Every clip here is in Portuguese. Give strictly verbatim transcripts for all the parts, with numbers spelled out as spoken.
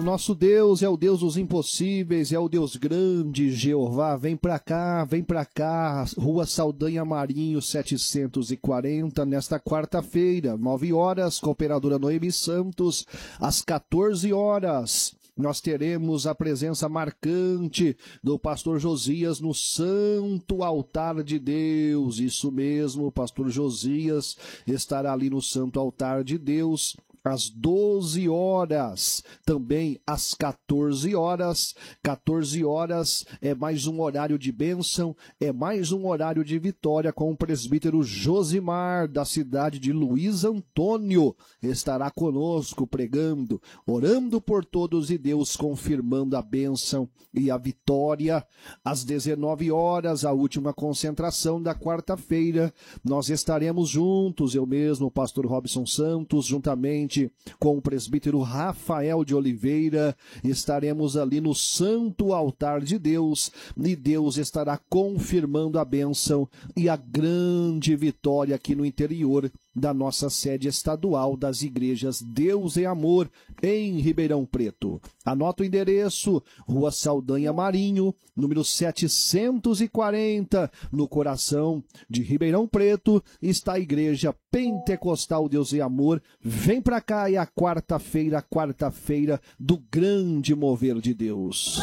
o nosso Deus é o Deus dos impossíveis, é o Deus grande, Jeová. Vem pra cá, vem pra cá, Rua Saldanha Marinho, setecentos e quarenta, nesta quarta-feira, nove horas, Cooperadora Noemi Santos, às quatorze horas. Nós teremos a presença marcante do pastor Josias no Santo Altar de Deus. Isso mesmo, o pastor Josias estará ali no Santo Altar de Deus às doze horas, também às quatorze horas. quatorze horas é mais um horário de bênção, é mais um horário de vitória com o presbítero Josimar, da cidade de Luiz Antônio. Estará conosco pregando, orando por todos e Deus confirmando a bênção e a vitória. Às dezenove horas, a última concentração da quarta-feira, nós estaremos juntos, eu mesmo, o pastor Robson Santos, juntamente com o presbítero Rafael de Oliveira, estaremos ali no Santo Altar de Deus e Deus estará confirmando a bênção e a grande vitória aqui no interior da nossa sede estadual das igrejas Deus e Amor em Ribeirão Preto. Anota o endereço: Rua Saldanha Marinho, número setecentos e quarenta, no coração de Ribeirão Preto, está a Igreja Pentecostal Deus e Amor. Vem pra cá, é a quarta-feira, quarta-feira do grande mover de Deus.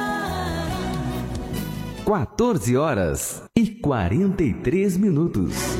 quatorze horas e quarenta e três minutos.